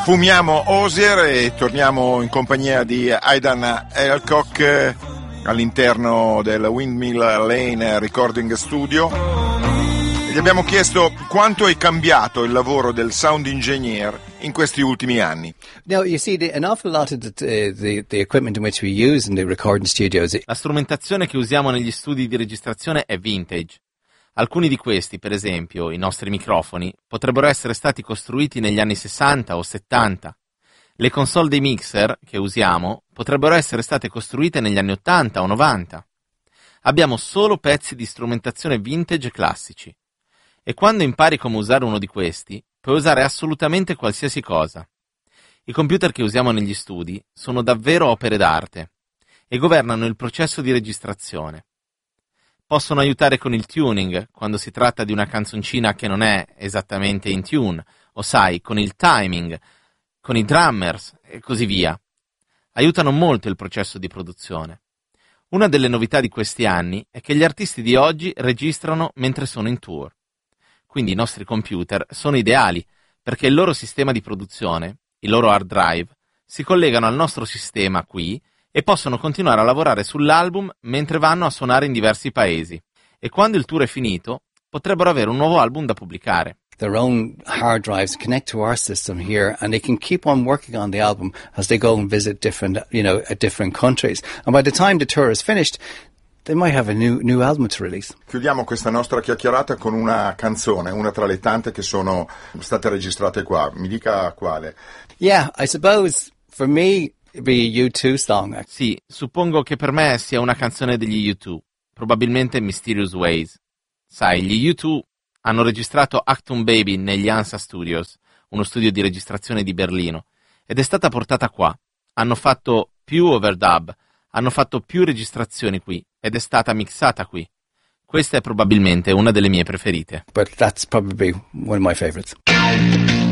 Sfumiamo Osier e torniamo in compagnia di Aidan Elcock all'interno del Windmill Lane Recording Studio. Gli abbiamo chiesto quanto è cambiato il lavoro del sound engineer in questi ultimi anni. Now, you see, an awful lot of the equipment in which we use in the recording studios. La strumentazione che usiamo negli studi di registrazione è vintage. Alcuni di questi, per esempio, i nostri microfoni, potrebbero essere stati costruiti negli anni 60 o 70. Le console dei mixer che usiamo potrebbero essere state costruite negli anni 80 o 90. Abbiamo solo pezzi di strumentazione vintage classici. E quando impari come usare uno di questi, puoi usare assolutamente qualsiasi cosa. I computer che usiamo negli studi sono davvero opere d'arte e governano il processo di registrazione. Possono aiutare con il tuning, quando si tratta di una canzoncina che non è esattamente in tune, o sai, con il timing, con i drummers e così via. Aiutano molto il processo di produzione. Una delle novità di questi anni è che gli artisti di oggi registrano mentre sono in tour. Quindi i nostri computer sono ideali perché il loro sistema di produzione, i loro hard drive, si collegano al nostro sistema qui e possono continuare a lavorare sull'album mentre vanno a suonare in diversi paesi. E quando il tour è finito, potrebbero avere un nuovo album da pubblicare. Their own hard drives connect to our system here, and they can keep on working on the album as they go and visit different countries. And by the time the tour is finished, they might have a new album to release. Chiudiamo questa nostra chiacchierata con una canzone, una tra le tante che sono state registrate qua. Mi dica quale. Yeah, I suppose for me it'd be a U2 song. Sì, suppongo che per me sia una canzone degli U2, probabilmente Mysterious Ways. Sai, gli U2 hanno registrato Achtung Baby negli Hansa Studios, uno studio di registrazione di Berlino, ed è stata portata qua. Hanno fatto più overdub, hanno fatto più registrazioni qui, ed è stata mixata qui. Questa è probabilmente una delle mie preferite. But that's probably one of my favorites.